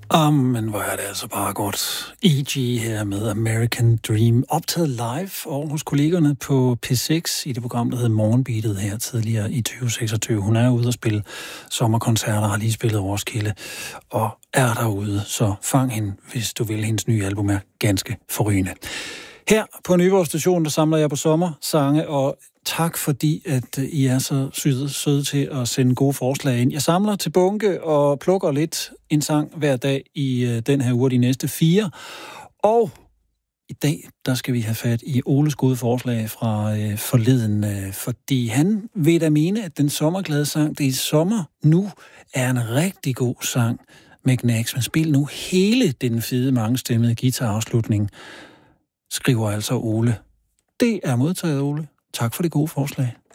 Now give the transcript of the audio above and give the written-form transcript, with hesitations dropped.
Men hvor er det altså bare godt. E.G. her med American Dream, optaget live over hos kollegerne på P6 i det program, der hed Morgenbeatet her tidligere i 2026. Hun er ude og spille sommerkoncerter, har lige spillet Roskilde og er derude, så fang hende, hvis du vil. Hendes nye album er ganske forrygende. Her på Nyborg Station, der samler jeg på sommersange, og tak fordi, at I er så søde til at sende gode forslag ind. Jeg samler til bunke og plukker lidt en sang hver dag i den her uge, de næste 4. Og i dag, der skal vi have fat i Oles gode forslag fra forleden, fordi han vil da mene, at den sommerglade sang, det er sommer nu, er en rigtig god sang med Gnags. Men spil nu hele den fede mangestemmede guitarafslutning, skriver altså Ole. Det er modtaget, Ole. Tak for det gode forslag.